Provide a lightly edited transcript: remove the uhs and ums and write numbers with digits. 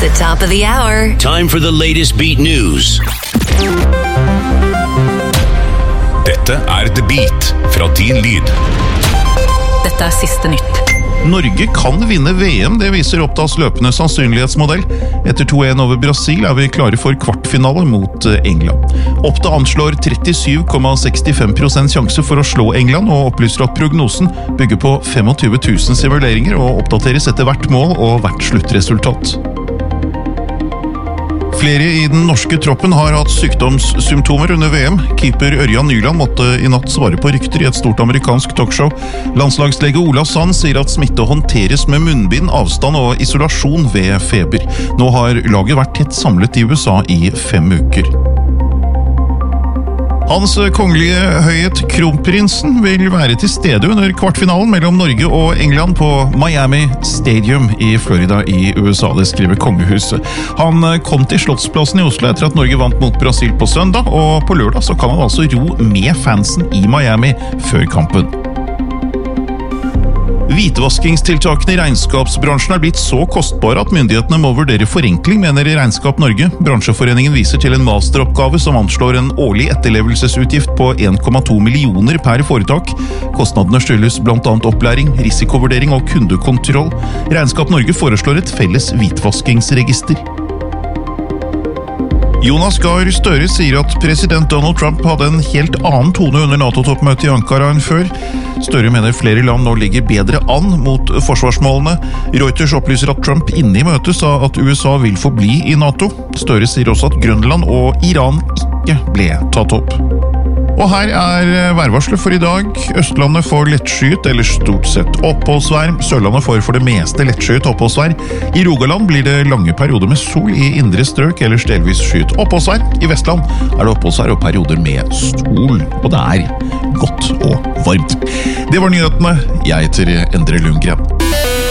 the top of the hour. Time for the latest beat news. Dette The Beat fra Din Lyd. Dette siste nytt. Norge kan vinne VM, det viser Optas løpende sannsynlighetsmodell. Etter 2-1 over Brasil vi klare for kvartfinale mot England. Opta anslår 37,65% sjanse for å slå England, og opplyser at prognosen bygger på 25 000 simuleringer og oppdateres etter hvert mål og hvert sluttresultat. Flere i den norske troppen har hatt sykdomssymptomer under VM. Keeper Ørjan Nyland måtte i natt svare på rykter i et stort amerikansk talkshow. Landslagslege Ola Sand sier at smitte håndteres med munnbind, avstand og isolasjon ved feber. Nå har laget vært tett samlet i USA i 5 uker. Hans kongelige høyhet kronprinsen vil være til stede under kvartfinalen mellom Norge og England på Miami Stadium i Florida i USA, det skriver kongehuset. Han kom til Slottsplassen i Oslo etter at Norge vant mot Brasil på søndag, og på lørdag så kan han altså ro med fansen i Miami før kampen. Hvitvaskingstiltakene i regnskapsbransjen blitt så kostbare at myndighetene må vurdere forenkling, mener Regnskap Norge. Bransjeforeningen viser til en masteroppgave som anslår en årlig etterlevelsesutgift på 1,2 millioner per foretak. Kostnadene skyldes blant annet opplæring, risikovurdering og kundekontroll. Regnskap Norge foreslår et felles hvitvaskingsregister. Jonas Gahr Støre sier at president Donald Trump hadde en helt annen tone under NATO-toppmøtet i Ankara enn før. Støre mener flere land nå ligger bedre an mot forsvarsmålene. Reuters opplyser at Trump inne i møtet sa at USA vil forbli i NATO. Støre sier også at Grønland og Iran ikke ble tatt opp. Og her værvarslet for i dag. Østlandet får lettskyet eller stort sett oppholdsvær. Sørlandet får for det meste lettskyet oppholdsvær. I Rogaland blir det lange perioder med sol i indre strøk, ellers delvis skyet oppholdsvær. I Vestland det oppholdsvær og perioder med sol, og det godt og varmt. Det var nyhetene. Jeg heter Endre Lundgren.